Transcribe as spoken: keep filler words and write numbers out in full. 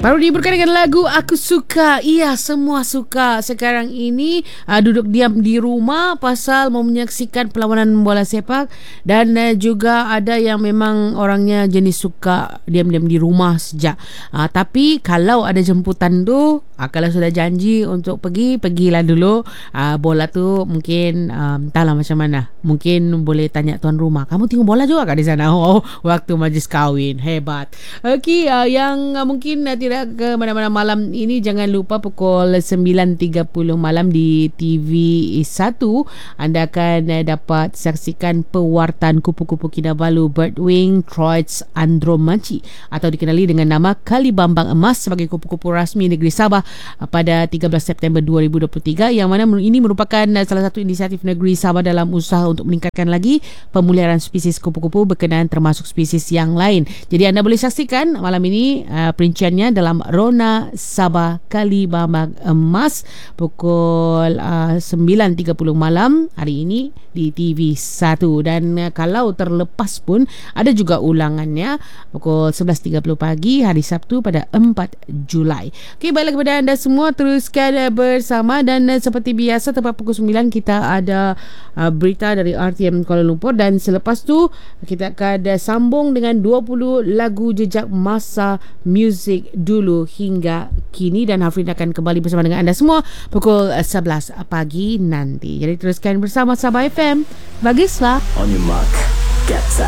Baru dihiburkan dengan lagu Aku Suka. Iya, semua suka sekarang ini uh, duduk diam di rumah pasal mau menyaksikan perlawanan bola sepak. Dan uh, juga ada yang memang orangnya jenis suka diam-diam di rumah sejak. uh, Tapi kalau ada jemputan tu, uh, kalau sudah janji untuk pergi, pergilah dulu. uh, Bola tu mungkin uh, entahlah macam mana. Mungkin boleh tanya tuan rumah, kamu tengok bola juga kat di sana? Oh, waktu majlis kahwin. Hebat. Okey, uh, yang uh, mungkin uh, tidak ke mana-mana malam ini, jangan lupa pukul sembilan tiga puluh malam di T V satu anda akan uh, dapat saksikan pewartaan kupu-kupu Kinabalu Birdwing Troits Andromachi atau dikenali dengan nama Kalibambang Emas sebagai kupu-kupu rasmi negeri Sabah uh, pada tiga belas September dua ribu dua puluh tiga, yang mana ini merupakan uh, salah satu inisiatif negeri Sabah dalam usaha untuk meningkatkan lagi pemeliharaan spesies kupu-kupu berkenaan termasuk spesies yang lain. Jadi anda boleh saksikan malam ini uh, perinciannya dalam Rona Sabah Kalibambang Emas pukul uh, sembilan tiga puluh malam hari ini di T V satu. Dan uh, kalau terlepas pun ada juga ulangannya pukul sebelas tiga puluh pagi hari Sabtu pada empat Julai. Okey, baiklah kepada anda semua, teruskan uh, bersama. Dan uh, seperti biasa tepat pukul sembilan kita ada uh, berita dari R T M Kuala Lumpur, dan selepas tu kita akan uh, sambung dengan dua puluh lagu jejak masa muzik dulu hingga kini, dan Hafrin akan kembali bersama dengan anda semua pukul sebelas pagi nanti. Jadi teruskan bersama Sabah F M. Bagislah. On your mark, get set.